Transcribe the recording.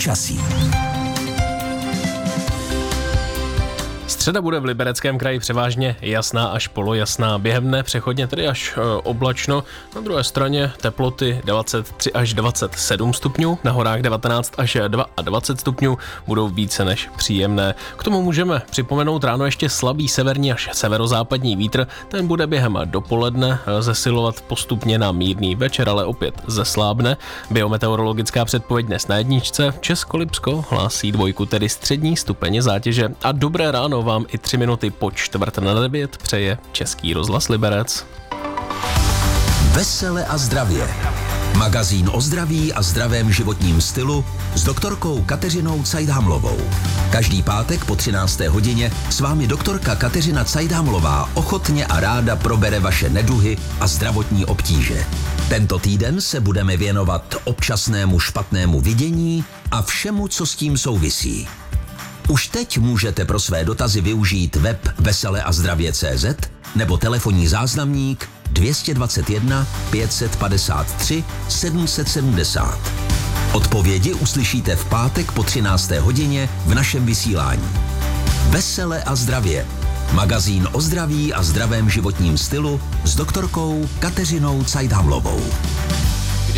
Počasí. Středa bude v Libereckém kraji převážně jasná až polojasná, během dne přechodně tedy až oblačno, na druhé straně teploty 23 až 27 stupňů, na horách 19 až 22 stupňů budou více než příjemné. K tomu můžeme připomenout ráno ještě slabý severní až severozápadní vítr, ten bude během dopoledne zesilovat postupně na mírný, večer ale opět zeslábne. Biometeorologická předpověď dnes na jedničce, Česko-Lipsko hlásí 2, tedy střední stupeň zátěže a dobré ráno vám i 3 minuty po 8:45 přeje Český rozhlas Liberec. Vesele a zdravě. Magazín o zdraví a zdravém životním stylu s doktorkou Kateřinou Cajdhamlovou. Každý pátek po 13. hodině s vámi doktorka Kateřina Cajdhamlová ochotně a ráda probere vaše neduhy a zdravotní obtíže. Tento týden se budeme věnovat občasnému špatnému vidění a všemu, co s tím souvisí. Už teď můžete pro své dotazy využít web veseleazdravě.cz nebo telefonní záznamník 221 553 770. Odpovědi uslyšíte v pátek po 13. hodině v našem vysílání. Vesele a zdravě. Magazín o zdraví a zdravém životním stylu s doktorkou Kateřinou Cajdhamlovou.